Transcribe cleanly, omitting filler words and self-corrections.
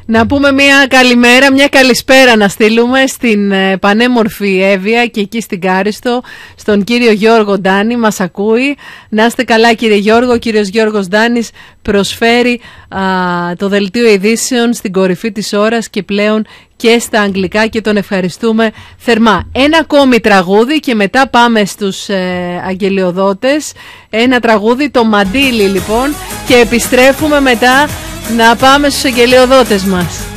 Να πούμε μια καλημέρα, μια καλησπέρα να στείλουμε στην πανέμορφη Εύβοια και εκεί στην Κάριστο, στον κύριο Γιώργο Ντάνη, μας ακούει. Να είστε καλά κύριε Γιώργο, ο κύριος Γιώργος Ντάνης προσφέρει το δελτίο ειδήσεων στην κορυφή της ώρας και πλέον και στα αγγλικά και τον ευχαριστούμε θερμά. Ένα ακόμη τραγούδι και μετά πάμε στους αγγελιοδότες. Ένα τραγούδι, το Μαντίλι λοιπόν, και επιστρέφουμε μετά να πάμε στους αγγελιοδότες μας.